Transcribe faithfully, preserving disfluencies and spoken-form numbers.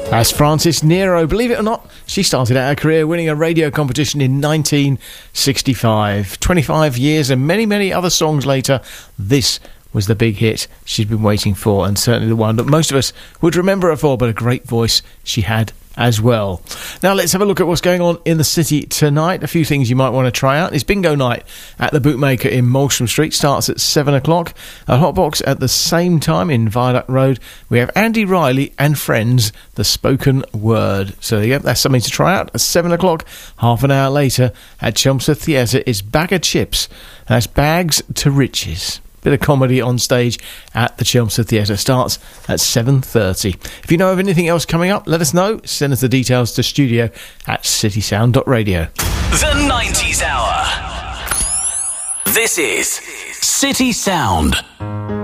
As Frances Nero, believe it or not, she started out her career winning a radio competition in nineteen sixty-five. twenty-five years and many, many other songs later, this was the big hit she'd been waiting for, and certainly the one that most of us would remember her for, but a great voice she had as well. Now let's have a look at what's going on in the city tonight. A few things you might want to try out. It's bingo night at the Bootmaker in Molsham Street. Starts at seven o'clock. At Hotbox at the same time in Viaduct Road, we have Andy Riley and Friends, the spoken word. So yeah, that's something to try out. At seven o'clock, half an hour later, at Chelmsford Theatre, it's Bag of Chips. That's Bags to Riches. Bit of comedy on stage at the Chelmsford Theatre. Starts at seven thirty. If you know of anything else coming up, let us know. Send us the details to studio at citysound dot radio. The nineties Hour. This is City Sound.